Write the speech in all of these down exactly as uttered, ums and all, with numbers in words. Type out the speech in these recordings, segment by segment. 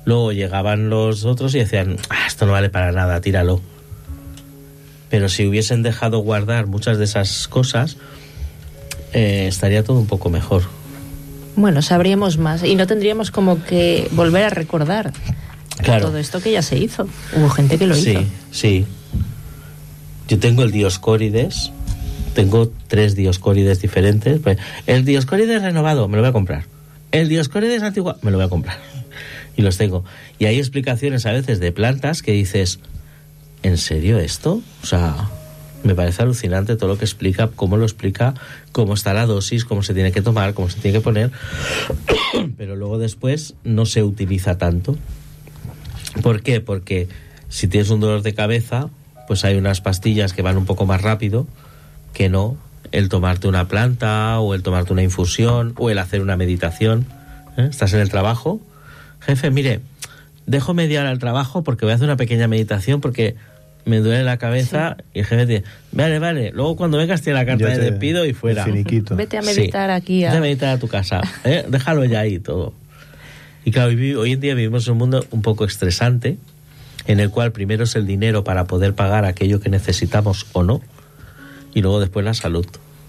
Luego llegaban los otros y decían, ah, esto no vale para nada, tíralo. Pero si hubiesen dejado guardar muchas de esas cosas, eh, estaría todo un poco mejor. Bueno, sabríamos más y no tendríamos como que volver a recordar claro. todo esto que ya se hizo. Hubo gente que lo sí, hizo. Sí, sí. Yo tengo el Dioscórides, tengo tres Dioscórides diferentes. El Dioscórides renovado, me lo voy a comprar. El Dioscórides antiguo, me lo voy a comprar. Y los tengo. Y hay explicaciones a veces de plantas que dices, ¿en serio esto? O sea, me parece alucinante todo lo que explica, cómo lo explica, cómo está la dosis, cómo se tiene que tomar, cómo se tiene que poner. Pero luego después no se utiliza tanto. ¿Por qué? Porque si tienes un dolor de cabeza, pues hay unas pastillas que van un poco más rápido que no el tomarte una planta o el tomarte una infusión o el hacer una meditación. ¿Eh? Estás en el trabajo, jefe, mire, dejo media hora al trabajo porque voy a hacer una pequeña meditación porque me duele la cabeza. Sí. Y el jefe dice, vale, vale, luego cuando vengas tiene la carta de despido y fuera. Vete a meditar sí. aquí. A... Vete a meditar a tu casa, ¿eh? Déjalo ya ahí todo. Y claro, hoy en día vivimos en un mundo un poco estresante, en el cual primero es el dinero para poder pagar aquello que necesitamos o no, y luego después la salud.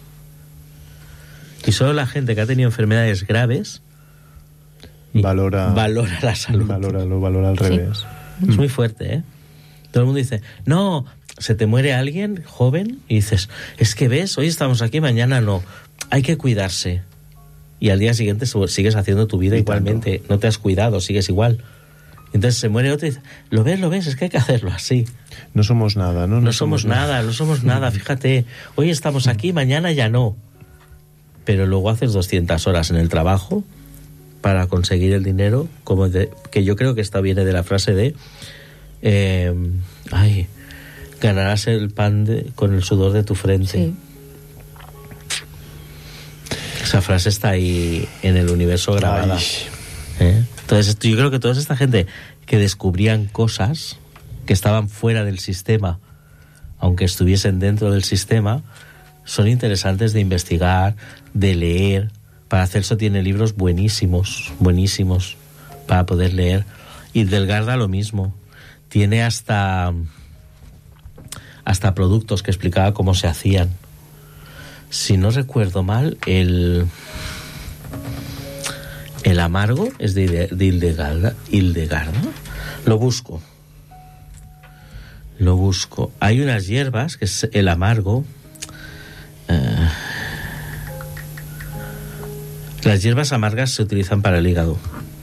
Y solo la gente que ha tenido enfermedades graves valora, valora la salud. Valora, lo valora al revés. Sí. Es muy fuerte, ¿eh? Todo el mundo dice, no, se te muere alguien joven y dices, es que ves, hoy estamos aquí, mañana no. Hay que cuidarse. Y al día siguiente sigues haciendo tu vida y igualmente. Tanto. No te has cuidado, sigues igual. Entonces se muere otro y dice, lo ves, lo ves, es que hay que hacerlo así. No somos nada, ¿no? No, no somos, somos nada, nada, no somos nada, fíjate. Hoy estamos aquí, mañana ya no. Pero luego haces doscientas horas en el trabajo para conseguir el dinero, como de, que yo creo que esta viene de la frase de eh, ay, ganarás el pan de, con el sudor de tu frente. Sí. Esa frase está ahí en el universo grabada. ¿Eh? Entonces yo creo que toda esta gente que descubrían cosas que estaban fuera del sistema, aunque estuviesen dentro del sistema, son interesantes de investigar, de leer. Para hacer eso tiene libros buenísimos, buenísimos para poder leer. Y Delgarda lo mismo. Tiene hasta hasta productos que explicaba cómo se hacían. Si no recuerdo mal, el el amargo es de, de Hildegarda, Hildegarda. Lo busco. Lo busco. Hay unas hierbas que es el amargo. Eh, las hierbas amargas se utilizan para el hígado.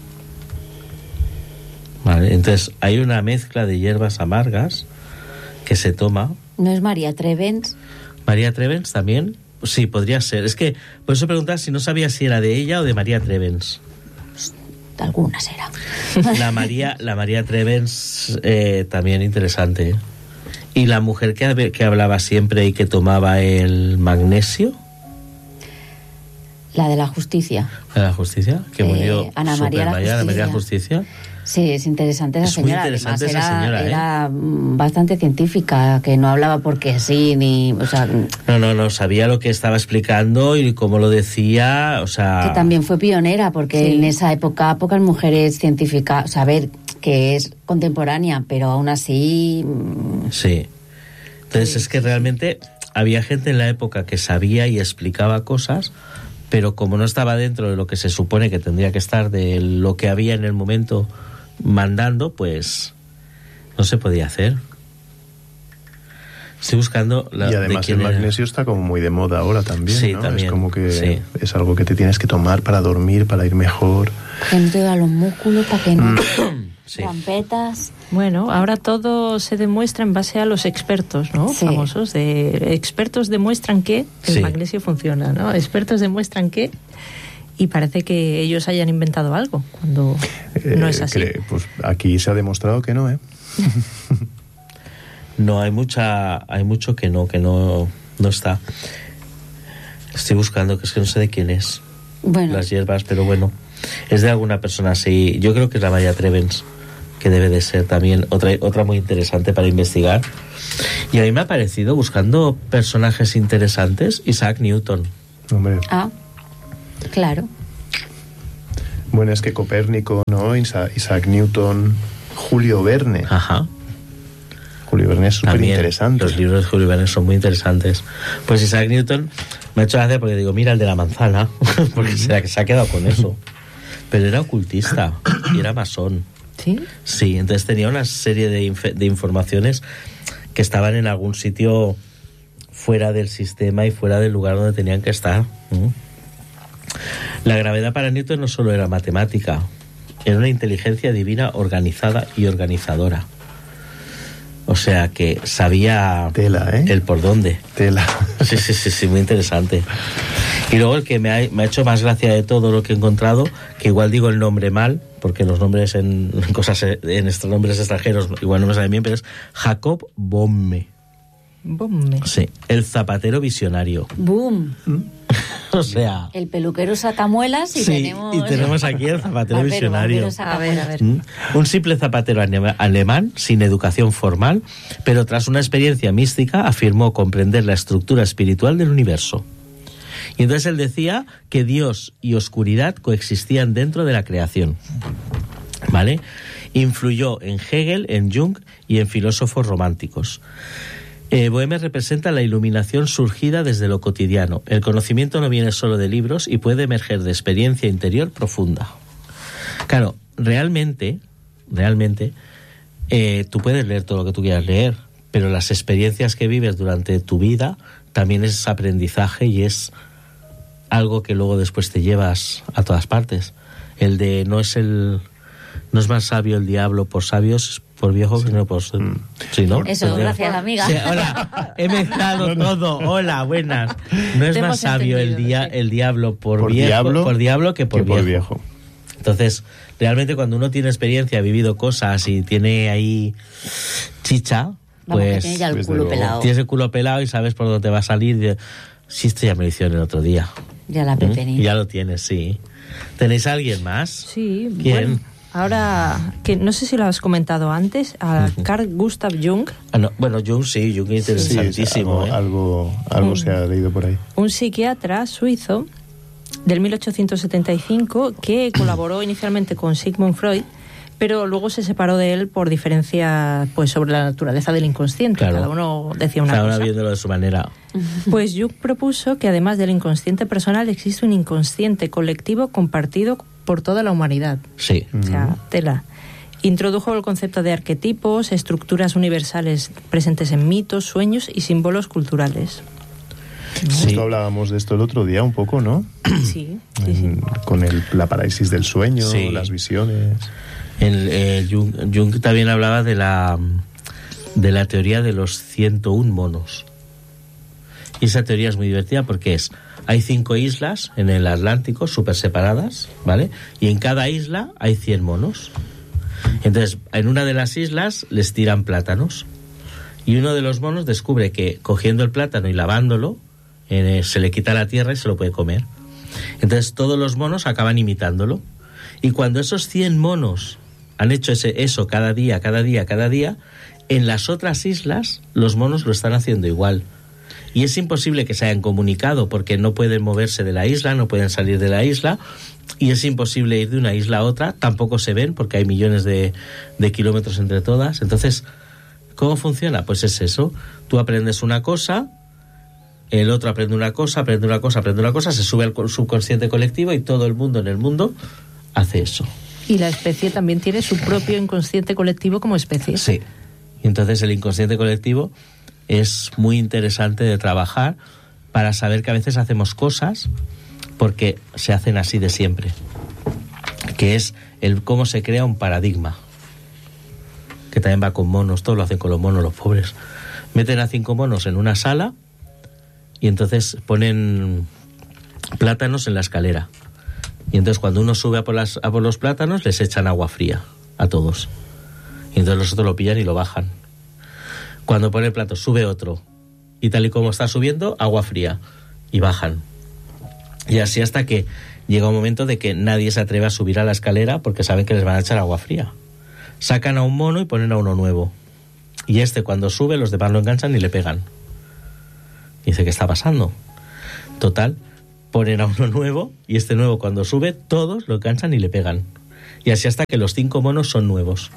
Vale, entonces hay una mezcla de hierbas amargas que se toma. ¿No es María Trevens? María Trevens también. Sí, podría ser. Es que por eso preguntaba si no sabía si era de ella o de María Trevens. Pues, alguna será. La María, la María Trevens eh, también interesante. ¿eh? Y la mujer que, que hablaba siempre y que tomaba el magnesio. La de la justicia. ¿La de la justicia? Que eh, murió. Ana María la Justicia. Ana María Justicia. Sí, es interesante esa es señora. Muy interesante Además, esa era, señora, ¿eh? Era bastante científica, que no hablaba porque sí, ni... O sea, no, no, no, sabía lo que estaba explicando y cómo lo decía, o sea... Que también fue pionera, porque sí. En esa época pocas mujeres científicas... O sea, a ver, que es contemporánea, pero aún así... Sí. Entonces sí, es que sí, realmente había gente en la época que sabía y explicaba cosas, pero como no estaba dentro de lo que se supone que tendría que estar, de lo que había en el momento... mandando, pues no se podía hacer. Estoy buscando la, y además de el magnesio era. Está como muy de moda ahora también, sí, ¿no? También, es como que sí. Es algo que te tienes que tomar para dormir, para ir mejor, que no te da los músculos, para que no sí. Trampetas. Bueno, ahora todo se demuestra en base a los expertos, ¿no? Sí. Famosos de expertos demuestran que el sí. magnesio funciona, ¿no? Expertos demuestran que y parece que ellos hayan inventado algo cuando eh, no es así. Cre- pues aquí se ha demostrado que no, ¿eh? No, hay mucha, hay mucho que no, que no, no está. Estoy buscando, que es que no sé de quién es. Bueno. Las hierbas, pero bueno, es de alguna persona así. Yo creo que es la María Trevens, que debe de ser también otra, otra muy interesante para investigar. Y a mí me ha parecido, buscando personajes interesantes, Isaac Newton. Hombre. Ah. Claro. Bueno, es que Copérnico, ¿no? Isa- Isaac Newton, Julio Verne. Ajá. Julio Verne es súper También, interesante. los libros de Julio Verne son muy interesantes. Pues Isaac Newton me ha hecho gracia porque digo, mira el de la manzana, porque se ha, se ha quedado con eso. Pero era ocultista y era masón. ¿Sí? Sí, entonces tenía una serie de, inf- de informaciones que estaban en algún sitio fuera del sistema y fuera del lugar donde tenían que estar. ¿Mm? La gravedad para Newton no solo era matemática, era una inteligencia divina organizada y organizadora. O sea que sabía Tela, ¿eh? el por dónde. Tela. Sí, sí, sí, sí, muy interesante. Y luego el que me ha, me ha hecho más gracia de todo lo que he encontrado, que igual digo el nombre mal, porque los nombres en, en cosas en estos nombres extranjeros igual no me salen bien, pero es Jacob Boehme. Boehme. Sí, el zapatero visionario. ¡Boom! O sea, El peluquero saca muelas y sí, tenemos... y tenemos aquí el zapatero Barbero, visionario. barbero saca A ver, a muelas. ver. ¿Mm? Un simple zapatero ane- alemán, sin educación formal, pero tras una experiencia mística afirmó comprender la estructura espiritual del universo. Y entonces él decía que Dios y oscuridad coexistían dentro de la creación. ¿Vale? Influyó en Hegel, en Jung y en filósofos románticos. Eh, Boehme representa la iluminación surgida desde lo cotidiano. El conocimiento no viene solo de libros y puede emerger de experiencia interior profunda. Claro, realmente, realmente, eh, tú puedes leer todo lo que tú quieras leer, pero las experiencias que vives durante tu vida también es aprendizaje y es algo que luego después te llevas a todas partes. El de no es el no es más sabio el diablo por sabios, por viejos, sí. Sino por... Mm. Sí, ¿no? Eso, por gracias, amiga. Sí, hola, he mezclado todo. Hola, buenas. No es Te más hemos sabio el, entendido, dia, sí. el diablo por, Por viejo, diablo por diablo que por, que por viejo. viejo. Entonces, realmente cuando uno tiene experiencia, ha vivido cosas y tiene ahí chicha, Vamos, que pues tiene ya el desde culo luego. pelado. tienes el culo pelado y sabes por dónde va a salir. Si esto ya me lo hicieron el otro día. Ya la ¿Mm? pepenina. Ya lo tienes, sí. ¿Tenéis a alguien más? Sí, ¿Quién? bueno, ahora, que no sé si lo has comentado antes, a Carl Gustav Jung, Ah, no, bueno, Jung sí, Jung es Sí, interesantísimo. algo, ¿eh? algo, algo Mm. se ha leído por ahí. un psiquiatra suizo del mil ochocientos setenta y cinco que colaboró inicialmente con Sigmund Freud, pero luego se separó de él por diferencias pues, sobre la naturaleza del inconsciente. Claro. Cada uno decía una Cada uno cosa. viéndolo de su manera. Pues Jung propuso que además del inconsciente personal existe un inconsciente colectivo compartido por toda la humanidad. Sí. O sea, tela. Introdujo el concepto de arquetipos, estructuras universales presentes en mitos, sueños y símbolos culturales. Sí. Esto hablábamos de esto el otro día un poco, ¿no? Sí, sí, sí. En- con el, la parálisis del sueño, Sí. las visiones. El, eh, Jung, Jung también hablaba de la de la teoría de los ciento uno monos. Y esa teoría es muy divertida porque es hay cinco islas en el Atlántico súper separadas, ¿vale? Y en cada isla hay cien monos. Entonces, en una de las islas les tiran plátanos. Y uno de los monos descubre que cogiendo el plátano y lavándolo, eh, se le quita la tierra y se lo puede comer. Entonces todos los monos acaban imitándolo. Y cuando esos cien monos han hecho ese, eso cada día, cada día, cada día, en las otras islas los monos lo están haciendo igual. Y es imposible que se hayan comunicado porque no pueden moverse de la isla, no pueden salir de la isla, y es imposible ir de una isla a otra, tampoco se ven porque hay millones de, de kilómetros entre todas. Entonces, ¿cómo funciona? Pues es eso, tú aprendes una cosa, el otro aprende una cosa, aprende una cosa, aprende una cosa, se sube al subconsciente colectivo y todo el mundo en el mundo hace eso. Y la especie también tiene su propio inconsciente colectivo como especie. Sí. Y entonces el inconsciente colectivo es muy interesante de trabajar para saber que a veces hacemos cosas porque se hacen así de siempre. Que es el cómo se crea un paradigma. Que también va con monos, todo lo hacen con los monos, los pobres. Meten a cinco monos en una sala y entonces ponen plátanos en la escalera. Y entonces cuando uno sube a por, las, a por los plátanos, les echan agua fría a todos. Y entonces los otros lo pillan y lo bajan. Cuando pone el plato, sube otro. Y tal y como está subiendo, agua fría. Y bajan. Y así hasta que llega un momento de que nadie se atreve a subir a la escalera porque saben que les van a echar agua fría. Sacan a un mono y ponen a uno nuevo. Y este cuando sube, los demás lo enganchan y le pegan. Y dice, ¿qué está pasando? Total, ponen a uno nuevo y este nuevo cuando sube todos lo cansan y le pegan. Y así hasta que los cinco monos son nuevos.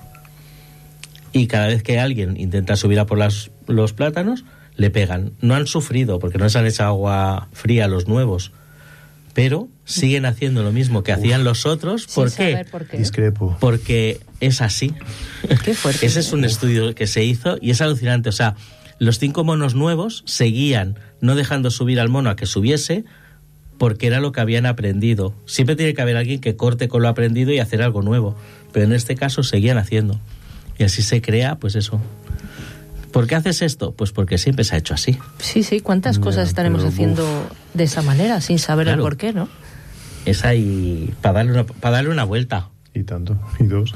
Y cada vez que alguien intenta subir a por las, los plátanos, le pegan. No han sufrido porque no les han echado agua fría a los nuevos, pero siguen haciendo lo mismo que Uf. hacían los otros. ¿Por qué? por qué? Discrepo. Porque es así. Qué fuerte. Ese es un estudio que se hizo y es alucinante. O sea, los cinco monos nuevos seguían no dejando subir al mono a que subiese porque era lo que habían aprendido. Siempre tiene que haber alguien que corte con lo aprendido y hacer algo nuevo. Pero en este caso seguían haciendo. Y así se crea, pues eso. ¿Por qué haces esto? Pues porque siempre se ha hecho así. Sí, sí, ¿cuántas No, cosas estaremos pero, haciendo uf. de esa manera sin saber Claro. el por qué, ¿no? Es ahí para darle una, para darle una vuelta. Y tanto, y dos.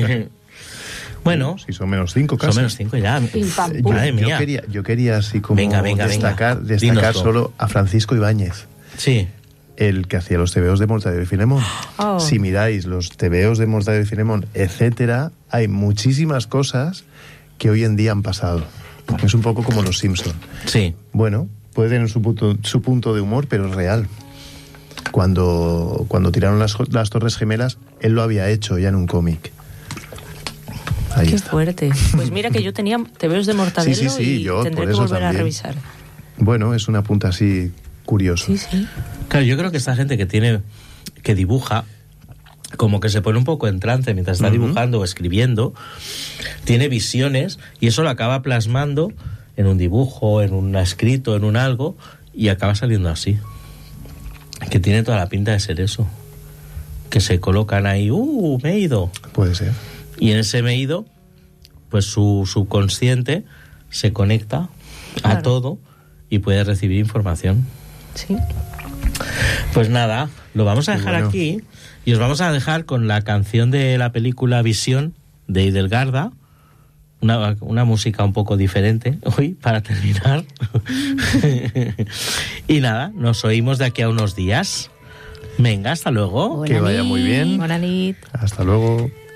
Bueno, Si son menos cinco, casi. son menos cinco ya. Pim, pam, Eh, pum. Madre yo, mía. yo quería, yo quería así como Venga, venga, destacar, venga. destacar Dínoslo. solo a Francisco Ibáñez, Sí. el que hacía los tebeos de Mortadelo y Filemón. Oh. Si miráis los tebeos de Mortadelo y Filemón, etcétera, hay muchísimas cosas que hoy en día han pasado. Es un poco como los Simpson. Sí. Bueno, puede tener su punto, su punto de humor, pero es real. Cuando, cuando tiraron las, las Torres Gemelas, él lo había hecho ya en un cómic. Ahí Qué está. fuerte. Pues mira que yo tenía tebeos de Mortadelo Sí, sí, sí, y yo tendré por que eso volver a también. revisar. Bueno, es una punta así curiosa. Sí, sí. Claro, yo creo que esta gente que tiene, que dibuja, como que se pone un poco en trance mientras está Ujú. dibujando o escribiendo, tiene visiones y eso lo acaba plasmando en un dibujo, en un escrito, en un algo, y acaba saliendo así. Que tiene toda la pinta de ser eso. Que se colocan ahí, ¡uh, me he ido! Puede ser. Y en ese me he ido, pues su subconsciente se conecta a Claro. todo y puede recibir información. Sí. Pues nada, lo vamos a Qué dejar bueno. aquí y os vamos a dejar con la canción de la película Visión de Idelgarda, una, una música un poco diferente hoy para terminar. Y nada, nos oímos de aquí a unos días. Venga, hasta luego. Que vaya muy bien. Bona nit. Hasta luego.